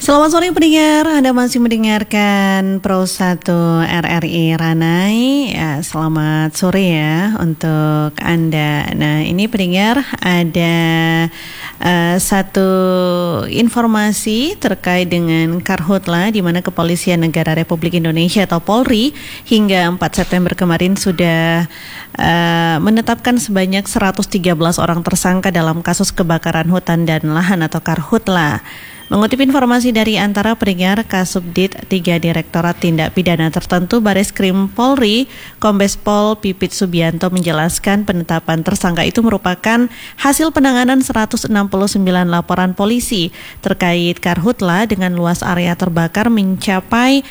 Selamat sore pendengar, Anda masih mendengarkan Pro 1 RRI Ranai. Ya, selamat sore ya untuk Anda. Nah, ini pendengar ada satu informasi terkait dengan Karhutla, di mana Kepolisian Negara Republik Indonesia atau Polri hingga 4 September kemarin sudah menetapkan sebanyak 113 orang tersangka dalam kasus kebakaran hutan dan lahan atau Karhutla. Mengutip informasi dari Antara, pendengar, Kasubdit 3 Direktorat Tindak Pidana Tertentu Bareskrim Polri, Kombes Pol Pipit Subianto menjelaskan penetapan tersangka itu merupakan hasil penanganan 169 laporan polisi terkait Karhutla dengan luas area terbakar mencapai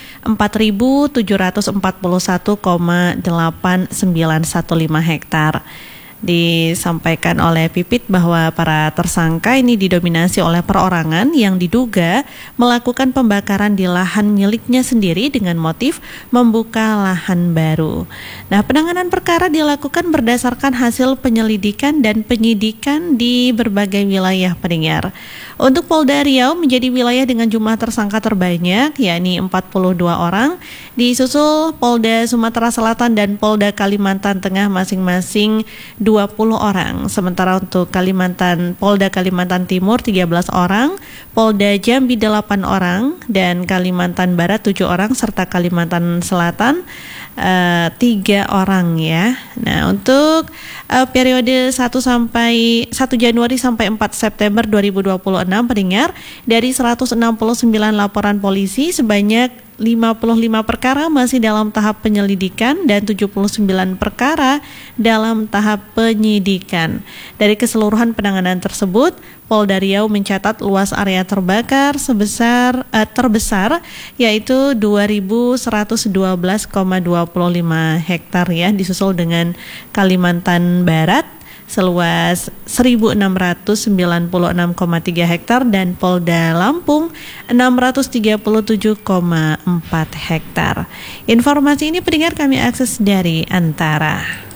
4.741,8915 hektar. Disampaikan oleh Pipit bahwa para tersangka ini didominasi oleh perorangan yang diduga melakukan pembakaran di lahan miliknya sendiri dengan motif membuka lahan baru. Nah, penanganan perkara dilakukan berdasarkan hasil penyelidikan dan penyidikan di berbagai wilayah, pendengar. Untuk Polda Riau menjadi wilayah dengan jumlah tersangka terbanyak, yakni 42 orang, disusul Polda Sumatera Selatan dan Polda Kalimantan Tengah masing-masing 20 orang. Sementara untuk Polda Kalimantan Timur 13 orang, Polda Jambi 8 orang, dan Kalimantan Barat 7 orang, serta Kalimantan Selatan 3 orang ya. Nah, untuk periode 1 Januari sampai 4 September 2026, pendengar, dari 169 laporan polisi sebanyak 55 perkara masih dalam tahap penyelidikan dan 79 perkara dalam tahap penyidikan. Dari keseluruhan penanganan tersebut, Polda Riau mencatat luas area terbakar terbesar yaitu 2.112,25 hektar ya, disusul dengan Kalimantan Barat seluas 1.696,3 hektar dan Polda Lampung 637,4 hektar. Informasi ini pendengar kami akses dari Antara.